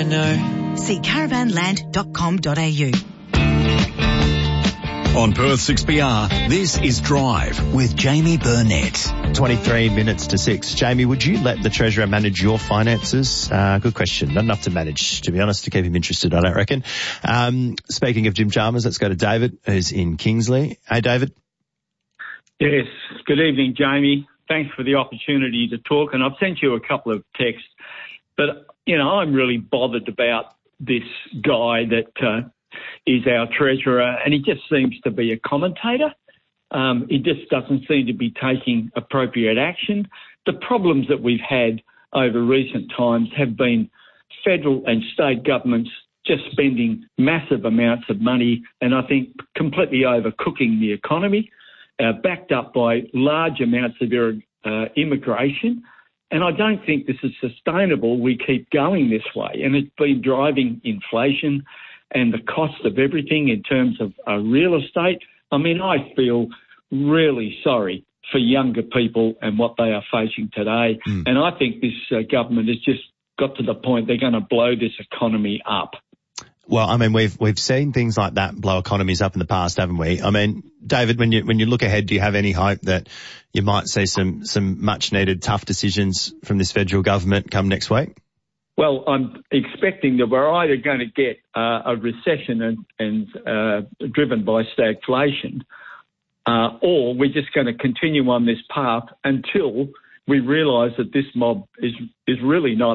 know. See caravanland.com.au. On Perth 6PR, this is Drive with Jamie Burnett. 23 minutes to 6. Jamie, would you let the Treasurer manage your finances? Good question. Not enough to manage, to be honest, to keep him interested, I don't reckon. Speaking of Jim Chalmers, let's go to David, who's in Kingsley. Hey, David. Yes. Good evening, Jamie. Thanks for the opportunity to talk. And I've sent you a couple of texts. But, I'm really bothered about this guy that is our Treasurer, and he just seems to be a commentator. He just doesn't seem to be taking appropriate action. The problems that we've had over recent times have been federal and state governments just spending massive amounts of money and I think completely overcooking the economy, backed up by large amounts of immigration. And I don't think this is sustainable. We keep going this way. And it's been driving inflation and the cost of everything in terms of real estate. I mean, I feel really sorry for younger people and what they are facing today. And I think this government has just got to the point they're going to blow this economy up. Well, I mean, we've seen things like that blow economies up in the past, haven't we? I mean, David, when you look ahead, do you have any hope that you might see some much needed tough decisions from this federal government come next week? Well, I'm expecting that we're either going to get a recession and driven by stagflation, or we're just going to continue on this path until we realise that this mob is really not